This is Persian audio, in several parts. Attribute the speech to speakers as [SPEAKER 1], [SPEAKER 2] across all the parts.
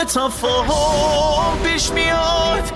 [SPEAKER 1] تفاهم پیش میاد.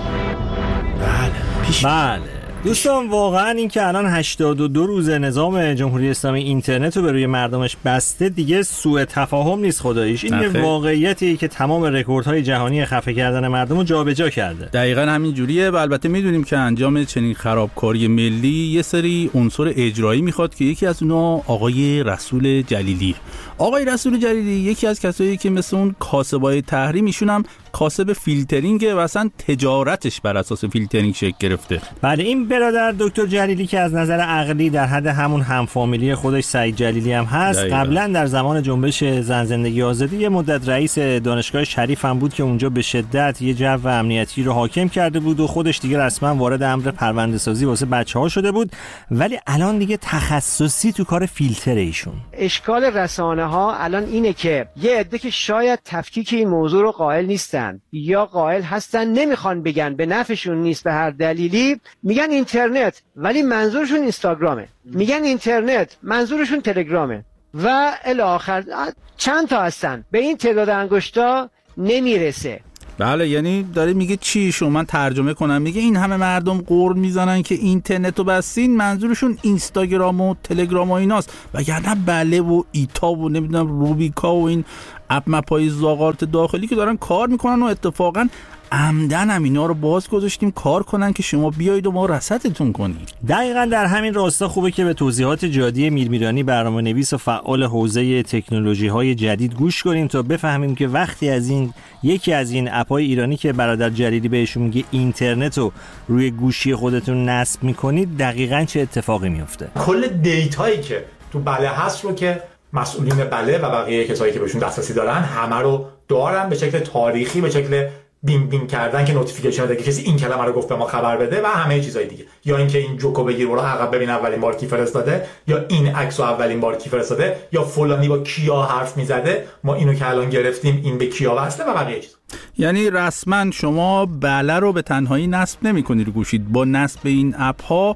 [SPEAKER 2] بله دوستان، واقعا این که الان 82 روز نظام جمهوری اسلامی اینترنت رو به روی مردمش بسته دیگه سوء تفاهم نیست خداییش. این یه واقعیتیه که تمام رکوردهای جهانی خفه کردن مردم رو جابجا کرده.
[SPEAKER 3] دقیقاً همین جوریه و البته میدونیم که انجام چنین خرابکاری ملی یه سری عنصر اجرایی میخواد که یکی از اونها آقای رسول جلیلی. آقای رسول جلیلی یکی از کسایی که مثل اون کاسبای تحریم، ایشون هم کاسب فیلترینگه و اصلا تجارتش بر اساس فیلترینگ شکل گرفته.
[SPEAKER 2] بله این برادر دکتر جلیلی که از نظر عقلی در حد همون همفامیلی خودش سعید جلیلی هم هست، قبلا در زمان جنبش زن زندگی آزادی یه مدت رئیس دانشگاه شریف هم بود که اونجا به شدت یه جو امنیتی رو حاکم کرده بود و خودش دیگه رسما وارد امر پرونده سازی واسه بچه‌ها شده بود، ولی الان دیگه تخصصی تو کار فیلتر ایشون.
[SPEAKER 4] اشکال رسانه ها الان اینه که یه عده که شاید تفکیک این موضوع رو قائل نیستن یا قائل هستن نمیخوان بگن، به نفعشون نیست به هر دلیلی، میگن اینترنت ولی منظورشون اینستاگرامه، میگن اینترنت منظورشون تلگرامه و الی آخر. چند تا هستن، به این تعداد انگشتا نمیرسه.
[SPEAKER 3] بله یعنی داره میگه چی؟ شما من ترجمه کنم، میگه این همه مردم قرض میزنن که اینترنت رو بستین، منظورشون اینستاگرام و تلگرام و ایناست، وگرنه بله و ایتا و نمیدونم روبیکا و این اپ مپای زاغارت داخلی که دارن کار میکنن و اتفاقا عمدن هم اینا رو باز گذاشتیم کار کنن که شما بیایید و ما رصدتون کنیم.
[SPEAKER 2] دقیقاً در همین راستا خوبه که به توضیحات جادی میرمیرانی برنامه‌نویس و فعال حوزه تکنولوژی‌های جدید گوش کنیم تا بفهمیم که وقتی از این یکی از این اپ‌های ایرانی که برادر جلیلی بهشون میگه اینترنت رو روی گوشی خودتون نصب میکنید دقیقاً چه اتفاقی میفته.
[SPEAKER 5] کل دیتایی که تو بله هست رو که مسئولین بله و بقیه کسایی که بهشون دسترسی دارن همه رو دارن، به شکل تاریخی، به شکل بینگ بینگ کردن که نوتیفیکیشن بده که کسی این کلمه رو گفت به ما خبر بده و همه چیزای دیگه، یا اینکه این جوکو بگیر برو عقب ببین اولین بار کی فرستاده، یا این عکسو اولین بار کی فرستاده، یا فلانی با کیا حرف میزده ما اینو که الان گرفتیم این به کیا وصله و بقیه چیز.
[SPEAKER 3] یعنی رسما شما بله رو به تنهایی نصب نمی‌کنید رو گوشید، با نصب این اپ ها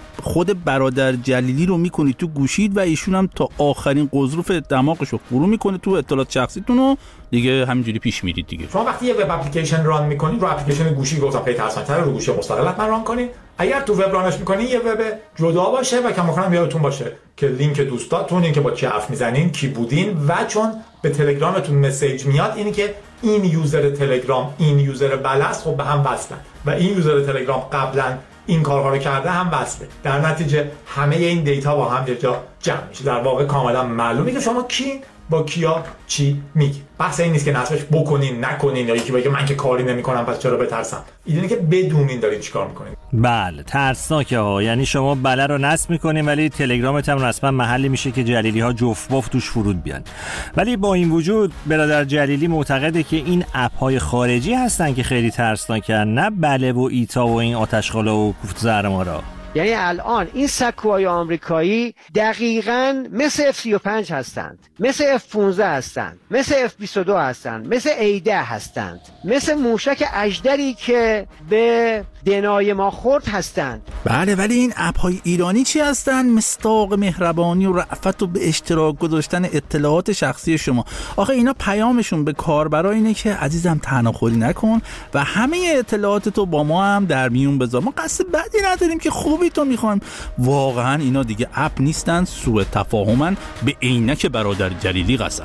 [SPEAKER 3] خود برادر جلیلی رو میکنید تو گوشید و ایشون هم تا آخرین قذروف دماغش رو فرو میکنه تو اطلاعات شخصیتون و دیگه همینجوری پیش میرید دیگه.
[SPEAKER 5] شما وقتی یه وب اپلیکیشن ران میکنید، رو اپلیکیشن گوشی گفتم خیلی ترسناک‌تره، رو گوشی مستقل حتما ران کنید. اگر تو وب رانش میکنید یه وب جدا باشه و کماکان یادتون باشه که لینک دوستاتون، این که با کی حرف میزنین، کی بودین، و چون به تلگرامتون مسیج میاد اینی که این یوزر تلگرام این یوزر بلست، خب به هم وصلن و این یوزر تلگرام قبلا این کارها رو کرده هم وصله، در نتیجه همه این دیتا با هم یه جا جمع میشه. در واقع کاملا معلومه که شما کی با کیا چی میگی. بحث این نیست که نصبش بکنین نکنین یا یکی بگه من که کاری نمیکنم پس چرا بترسم. اینه که بدونین دارین چیکار میکنین.
[SPEAKER 2] بله ترسناکه ها، یعنی شما بله رو نصب میکنین ولی تلگرامت هم رسما محلی میشه که جلیلی ها جفت بافت توش فرود بیان. ولی با این وجود برادر جلیلی معتقده که این اپ های خارجی هستن که خیلی ترسناکن، نه بله و ایتا و این آتشخالا و کوفت زهرمارا.
[SPEAKER 4] یعنی الان این سکوهای آمریکایی دقیقاً مثل F-35 هستند، مثل F-15 هستند، مثل F-22 هستند، مثل A-10 هستند، مثل موشک اژدری که به دنای ما خورد هستند.
[SPEAKER 3] بله ولی این اپ‌های ایرانی چی هستن؟ مصداق مهربانی و رأفت و به اشتراک گذاشتن اطلاعات شخصی شما. آخه اینا پیامشون به کاربرا اینه که عزیزم تناخوری نکن و همه اطلاعاتتو با ما هم در میون بذار، ما قصد بدی نداریم که خوبی تو میخوایم. واقعا اینا دیگه اپ نیستن، سوء تفاهمن، به عینک برادر جلیلی قسم.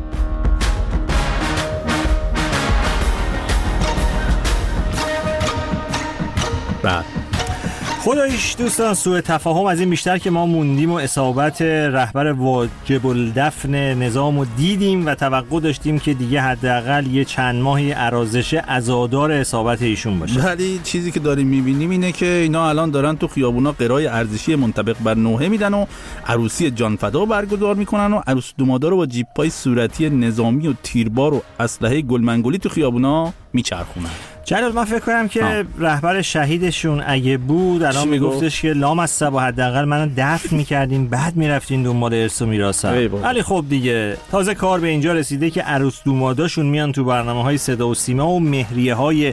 [SPEAKER 2] بعد خداییش دوستان سوء تفاهم از این بیشتر که ما موندیم و اصابت رهبر واجب الدفن نظام رو دیدیم و توقع داشتیم که دیگه حداقل یه چند ماهی ارازش عزادار اصابت ایشون باشه.
[SPEAKER 3] ولی چیزی که داریم میبینیم اینه که اینا الان دارن تو خیابونا قرای ارزشی منطبق بر نوحه میدن و عروسی جانفدا برگزار میکنن و عروس دومادا رو با جیپای صورتی نظامی و تیربار و اسلحه گلمنگولی تو خیابونا میچرخونن.
[SPEAKER 2] جلال من فکر کنم که رهبر شهیدشون اگه بود الان میگفتش که لامصب و حداقل منو دفن میکردین بعد میرفتین دنبال ارث و میراثم. ولی خب دیگه تازه کار به اینجا رسیده که عروس دوماداشون میان تو برنامه‌های صدا و سیما و مهریه‌های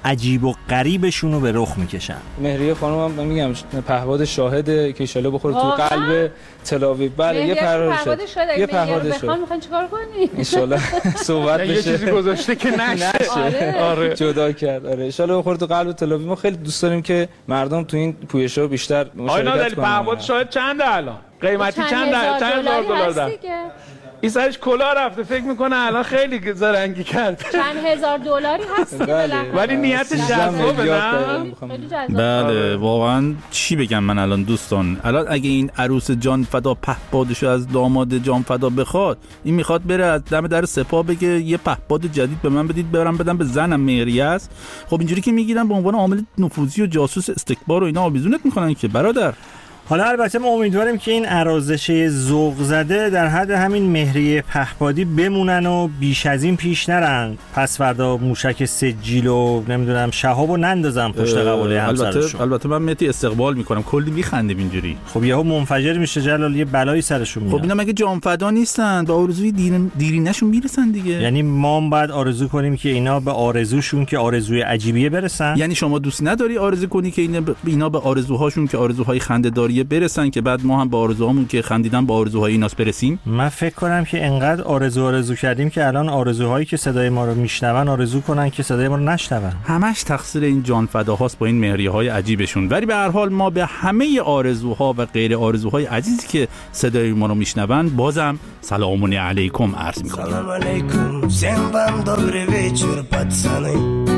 [SPEAKER 2] عجیب و غریبشون رو به رخ میکشن.
[SPEAKER 6] مهریه خانم هم من میگم پهپاد شاهده که ان شاءالله بخوره تو قلب تل‌آویو. بله یه پهپاد شده. یه پهپاد شده.
[SPEAKER 7] بخوام میخواین چیکار کنی؟
[SPEAKER 6] ان شاءالله صحبت بشه.
[SPEAKER 3] یه چیزی گذاشته که نشه.
[SPEAKER 6] آره جدا کرد. آره ان شاءالله بخوره تو قلب تل‌آویو. ما خیلی دوست داریم که مردم تو این پویش‌ها بیشتر مشارکت کنن.
[SPEAKER 3] پهپاد شاهد چنده الان؟ قیمتی چند هزار دلار ده؟ این سرش کلا رفته، فکر میکنه الان خیلی زرنگی کرد.
[SPEAKER 7] چند هزار دلاری هست
[SPEAKER 3] ولی نیتش جذابه نه؟ بله واقعا چی بگم من الان دوستان، الان اگه این عروس جان فدا پهپادشو از داماد جان فدا بخواد، این میخواد بره از دم در سپاه بگه یه پهپاد جدید به من بدید برم بدم به زنم مهریه است. خب اینجوری که میگیرن به عنوان عامل نفوذی و جاسوس استکبار و اینا آویزونت میکنن که برادر.
[SPEAKER 2] حالا البته ما امیدواریم که این ارازشه ذوق زده در حد همین مهریه پهپادی بمونن و بیش از این پیش نرن، پس فردا موشک سجیل و نمیدونم شهابو نندازن پشت قباله همسرشون.
[SPEAKER 3] البته من مهدی استقبال میکنم، کلی میخندیم اینجوری.
[SPEAKER 2] خب یهو منفجر میشه جلال، یه بلایی سرشون میاد.
[SPEAKER 3] خب اینا مگه جانفدا نیستن؟ به آرزوی دیرینه‌شون میرسن دیگه.
[SPEAKER 2] یعنی ما هم باید آرزو کنیم که اینا به آرزوشون که آرزوی عجیبیه برسن؟
[SPEAKER 3] یعنی شما دوست نداری آرزو کنی که اینا به آرزوهاشون که آرزوهای خنده‌داری برسن که بعد ما هم با آرزوهامون که خندیدن با آرزوهای ایناس برسیم؟
[SPEAKER 2] من فکر کنم که انقدر آرزو کردیم که الان آرزوهایی که صدای ما رو میشنون آرزو کنن که صدای ما رو نشنون.
[SPEAKER 3] همش تقصیر این جان فداهاست با این مهریه‌های عجیبشون. ولی به هر حال ما به همه آرزوها و غیر آرزوهای عزیزی که صدای ما رو میشنون بازم سلام علیکم عرض می‌کنیم.
[SPEAKER 8] Salam alaikum, всем вам добрый вечер, пацаны.